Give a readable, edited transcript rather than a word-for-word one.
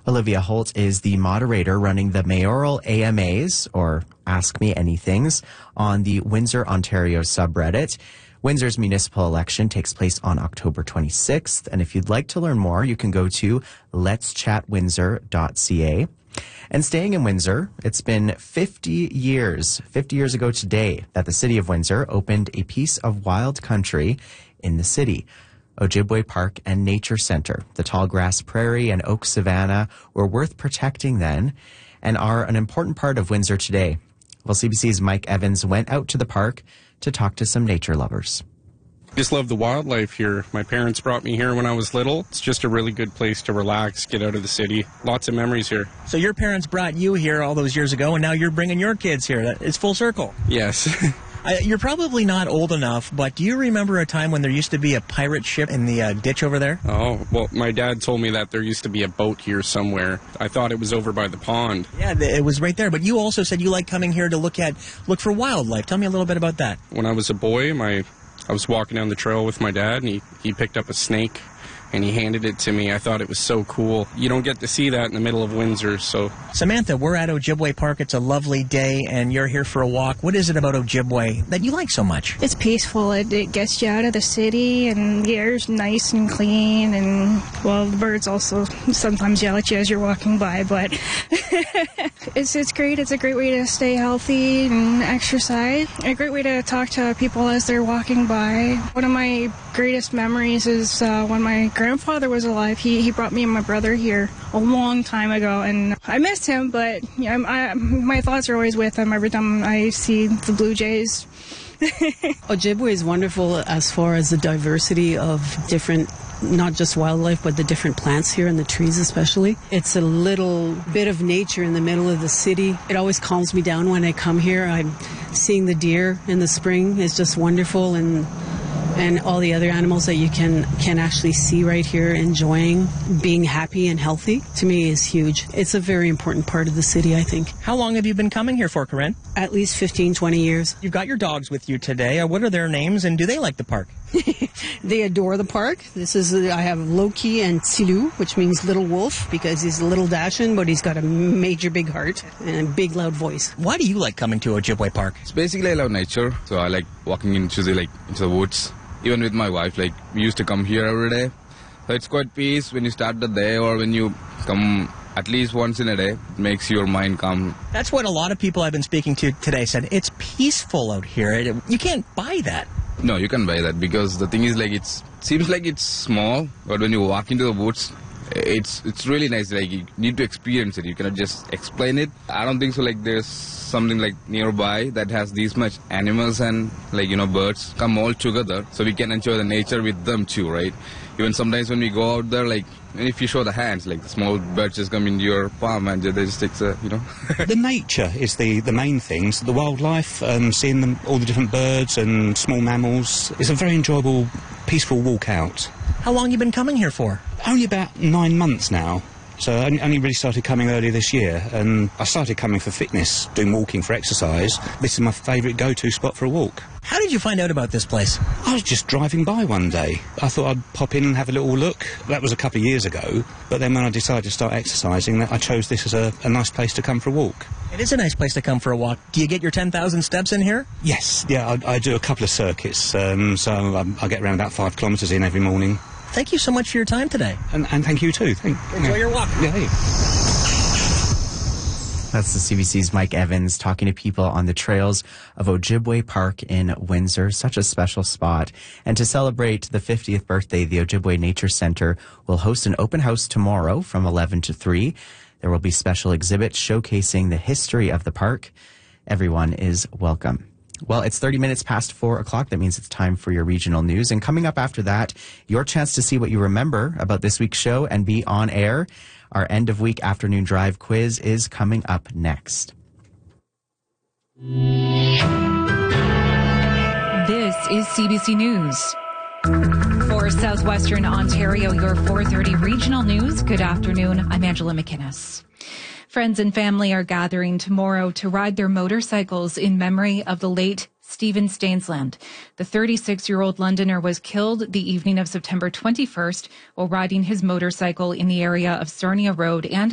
Olivia Holt is the moderator running the mayoral AMAs, or Ask Me Anythings, on the Windsor, Ontario subreddit. Windsor's municipal election takes place on October 26th, and if you'd like to learn more, you can go to letschatwindsor.ca. And staying in Windsor, it's been 50 years ago today, that the city of Windsor opened a piece of wild country in the city. Ojibwe Park and Nature Center. The tall grass prairie and oak savanna were worth protecting then and are an important part of Windsor today. Well, CBC's Mike Evans went out to the park to talk to some nature lovers. Just love the wildlife here. My parents brought me here when I was little. It's just a really good place to relax, get out of the city. Lots of memories here. So your parents brought you here all those years ago, and now you're bringing your kids here. It's full circle. Yes. You're probably not old enough, but do you remember a time when there used to be a pirate ship in the ditch over there? Oh, well, my dad told me that there used to be a boat here somewhere. I thought it was over by the pond. Yeah, it was right there. But you also said you like coming here to look for wildlife. Tell me a little bit about that. When I was a boy, I was walking down the trail with my dad, and he picked up a snake, and he handed it to me. I thought it was so cool. You don't get to see that in the middle of Windsor, so... Samantha, we're at Ojibwe Park. It's a lovely day, and you're here for a walk. What is it about Ojibwe that you like so much? It's peaceful. It gets you out of the city, and the air's nice and clean, and, well, the birds also sometimes yell at you as you're walking by, but it's great. It's a great way to stay healthy and exercise. A great way to talk to people as they're walking by. One of my greatest memories is when my grandfather was alive. He brought me and my brother here a long time ago, and I missed him, but my thoughts are always with him every time I see the Blue Jays. Ojibwe is wonderful as far as the diversity of different, not just wildlife, but the different plants here and the trees especially. It's a little bit of nature in the middle of the city. It always calms me down when I come here. I'm seeing the deer in the spring is just wonderful, and all the other animals that you can actually see right here, enjoying being happy and healthy, to me is huge. It's a very important part of the city, I think. How long have you been coming here for, Corinne? At least 15, 20 years. You've got your dogs with you today. What are their names, and do they like the park? They adore the park. I have Loki and Tsilu, which means little wolf, because he's a little dashing, but he's got a major big heart and a big loud voice. Why do you like coming to Ojibwe Park? It's basically I love nature, so I like walking into the woods. Even with my wife, we used to come here every day. So it's quite peace when you start the day, or when you come at least once in a day. It makes your mind calm. That's what a lot of people I've been speaking to today said. It's peaceful out here. You can't buy that. No, you can buy that, because the thing is, it seems like it's small, but when you walk into the woods, it's really nice. You need to experience it. You cannot just explain it. I don't think so. There's something nearby that has these much animals and birds come all together, so we can enjoy the nature with them too, right? Even sometimes when we go out there, if you show the hands, the small birds just come into your palm and they just take The nature is the main things. The wildlife, seeing them, all the different birds and small mammals. It's a very enjoyable, peaceful walk out. How long have you been coming here for? Only about 9 months now. So I only really started coming earlier this year, and I started coming for fitness, doing walking for exercise. This is my favourite go-to spot for a walk. How did you find out about this place? I was just driving by one day. I thought I'd pop in and have a little look. That was a couple of years ago, but then when I decided to start exercising, I chose this as a nice place to come for a walk. It is a nice place to come for a walk. Do you get your 10,000 steps in here? Yes, yeah, I do a couple of circuits, so I get around about 5 kilometres in every morning. Thank you so much for your time today. And thank you too. Enjoy your walk. Yeah, hey. That's the CBC's Mike Evans talking to people on the trails of Ojibwe Park in Windsor. Such a special spot. And to celebrate the 50th birthday, the Ojibwe Nature Center will host an open house tomorrow from 11 to 3. There will be special exhibits showcasing the history of the park. Everyone is welcome. Well, it's 30 minutes past 4 o'clock. That means it's time for your regional news. And coming up after that, your chance to see what you remember about this week's show and be on air. Our end-of-week afternoon drive quiz is coming up next. This is CBC News. For Southwestern Ontario, your 4:30 regional news. Good afternoon. I'm Angela McInnes. Friends and family are gathering tomorrow to ride their motorcycles in memory of the late Stephen Stainsland. The 36-year-old Londoner was killed the evening of September 21st while riding his motorcycle in the area of Sarnia Road and